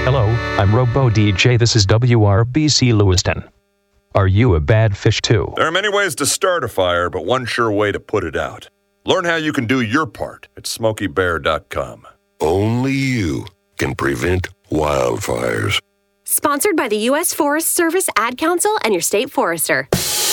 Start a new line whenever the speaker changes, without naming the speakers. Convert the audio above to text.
Hello, I'm Robo DJ. This is WRBC Lewiston. Are you a bad fish too?
There are many ways to start a fire, but one sure way to put it out. Learn how you can do your part at SmokeyBear.com.
Only you can prevent wildfires.
Sponsored by the U.S. Forest Service, Ad Council, and your state forester.